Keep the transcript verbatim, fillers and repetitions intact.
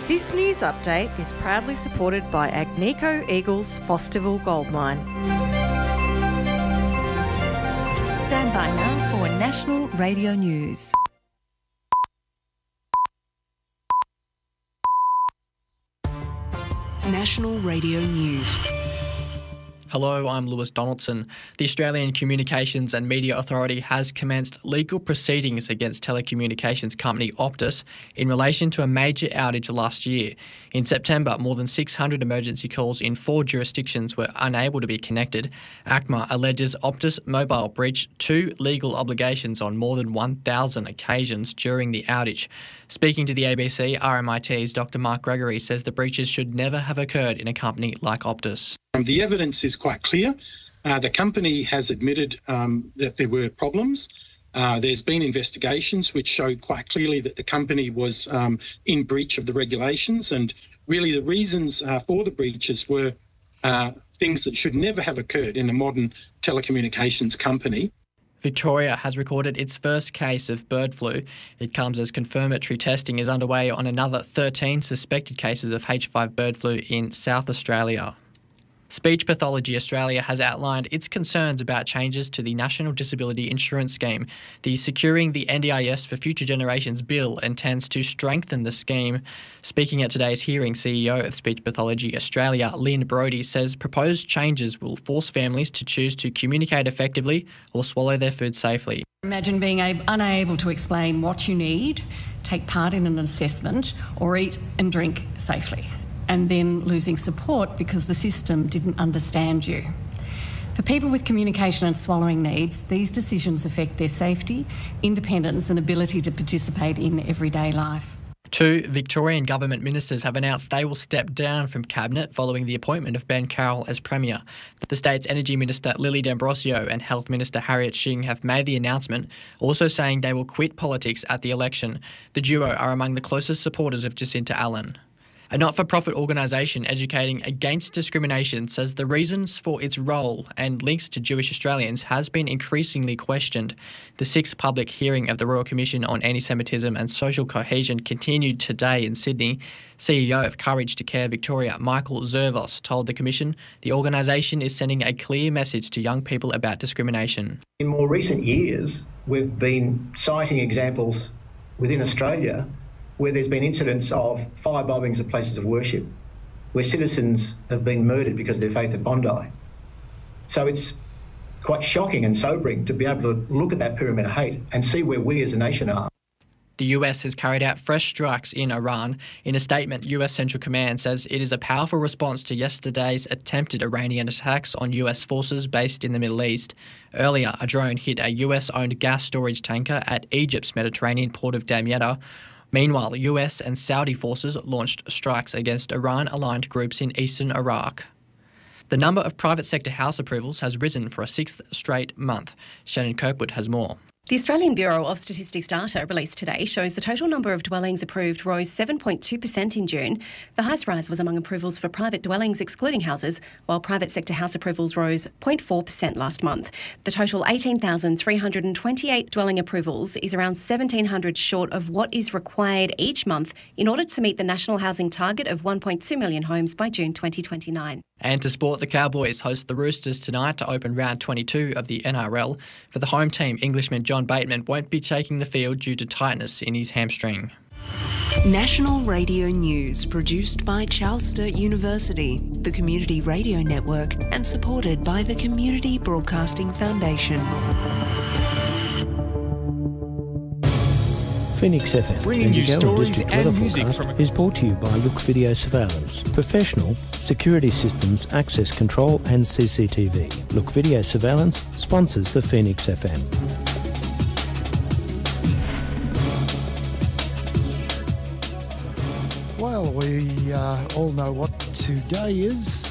This news update is proudly supported by Agnico Eagles Fosterville Gold Mine. Stand by now for National Radio News. National Radio News. Hello, I'm Lewis Donaldson. The Australian Communications and Media Authority has commenced legal proceedings against telecommunications company Optus in relation to a major outage last year. In September, more than six hundred emergency calls in four jurisdictions were unable to be connected. ACMA alleges Optus Mobile breached two legal obligations on more than one thousand occasions during the outage. Speaking to the A B C, R M I T's Doctor Mark Gregory says the breaches should never have occurred in a company like Optus. Um, the evidence is quite clear. Uh, the company has admitted um, that there were problems. Uh, there's been investigations which show quite clearly that the company was um, in breach of the regulations, and really the reasons uh, for the breaches were uh, things that should never have occurred in a modern telecommunications company. Victoria has recorded its first case of bird flu. It comes as confirmatory testing is underway on another thirteen suspected cases of H five bird flu in South Australia. Speech Pathology Australia has outlined its concerns about changes to the National Disability Insurance Scheme. The Securing the N D I S for Future Generations bill intends to strengthen the scheme. Speaking at today's hearing, C E O of Speech Pathology Australia, Lynn Brodie, says proposed changes will force families to choose to communicate effectively or swallow their food safely. Imagine being ab- unable to explain what you need, take part in an assessment, or eat and drink safely, and then losing support because the system didn't understand you. For people with communication and swallowing needs, these decisions affect their safety, independence and ability to participate in everyday life. Two Victorian government ministers have announced they will step down from Cabinet following the appointment of Ben Carroll as Premier. The state's Energy Minister Lily D'Ambrosio and Health Minister Harriet Shing have made the announcement, also saying they will quit politics at the election. The duo are among the closest supporters of Jacinta Allan. A not-for-profit organisation educating against discrimination says the reasons for its role and links to Jewish Australians has been increasingly questioned. The sixth public hearing of the Royal Commission on Anti-Semitism and Social Cohesion continued today in Sydney. C E O of Courage to Care Victoria, Michael Zervos, told the Commission the organisation is sending a clear message to young people about discrimination. In more recent years, we've been citing examples within Australia where there's been incidents of fire bombings of places of worship, where citizens have been murdered because of their faith at Bondi. So it's quite shocking and sobering to be able to look at that pyramid of hate and see where we as a nation are. The U S has carried out fresh strikes in Iran. In a statement, U S Central Command says it is a powerful response to yesterday's attempted Iranian attacks on U S forces based in the Middle East. Earlier, a drone hit a U S-owned gas storage tanker at Egypt's Mediterranean port of Damietta. Meanwhile, U S and Saudi forces launched strikes against Iran-aligned groups in eastern Iraq. The number of private sector house approvals has risen for a sixth straight month. Shannon Kirkwood has more. The Australian Bureau of Statistics data released today shows the total number of dwellings approved rose seven point two percent in June. The highest rise was among approvals for private dwellings excluding houses, while private sector house approvals rose zero point four percent last month. The total eighteen thousand three hundred twenty-eight dwelling approvals is around seventeen hundred short of what is required each month in order to meet the national housing target of one point two million homes by June twenty twenty-nine. And to sport, the Cowboys host the Roosters tonight to open round twenty-two of the N R L. For the home team, Englishman John Bateman won't be taking the field due to tightness in his hamstring. National Radio News, produced by Charles Sturt University, the Community Radio Network, and supported by the Community Broadcasting Foundation. Phoenix F M, bringing you stories and music from a- is brought to you by Look Video Surveillance, professional security systems, access control and C C T V. Look Video Surveillance sponsors the Phoenix F M. Well, we uh, all know what today is.